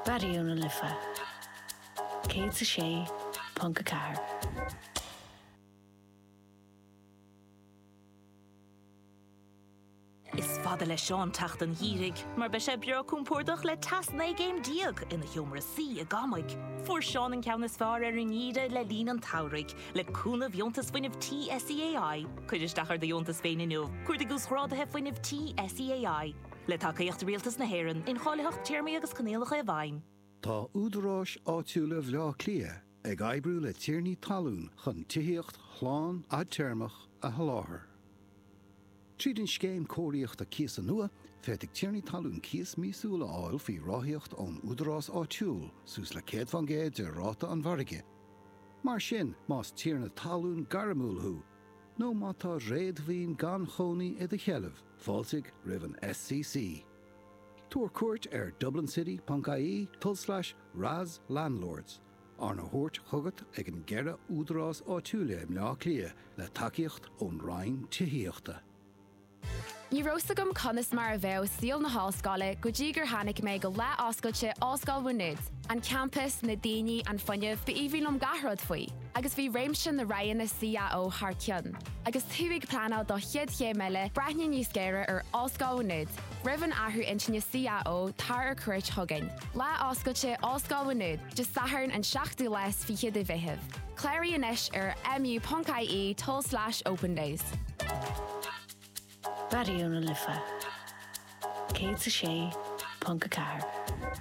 Bariúna lifa. Céad sa sé, Punca Car. Is fada le Seán tacht an hírig, mar be sé beo cúmpórdach le tasna géim diag ina hiomra sí a gamaig. Fuair Seán an ceannas far ar an íre le lín an taurig, le cúna bhiontas foiineh TSEAI, chuidir dachar de bhiontas féin inniu, chuir de gús rádathe foiineh TSEAI, le tacaíocht rialtas na héireann in cháileacht tíirmí agus canéalacha a bhain. Tá údarás áitiúla bhleá clia ag aibrú le tíirní talún chun tííocht chláán a teirmach a haláthair. Tríd an scéim cóiríocht a cías an nua, féitig tíirní talún cías mísúla áil fí ráthíocht ón údarás áitiúil, sús le céad fan géad de ráta an bharige. Mar sin, más tíirna talún garamúlthú, nó má tá réadmhín gan chónaí i de chealamh, fáilsigh roimh an SCC. Tuair cuairt ar dublincity.ie/Raz Landlords. Arna Hort chugat ag an gceithre údarás áitiúla im leá clia le tacaíocht ón Rhain títhíochta. Ní rósta gom conas mar a bheith síl na hallscoile go dtí gur tháinig mé go le oscailte Oscail Bhuinéad, an campus na daoine an fuinneamh ba íbhílumm gathród faoi, agus bhí réimse na raighan na CAO thar ceann. Agus thuigh planál do chiad chéile breithne níos géire ar Oscail Bhuinéad, roimh an athú intinne CAO tar ar cuirt thugain. Le oscailte Oscail Bhuinéad, just sathern an 7 leis fiche de bheitheh. Cléirí inis ar mu.ie/open days. Bariúna lifa. Céad sa sé, Punca Car.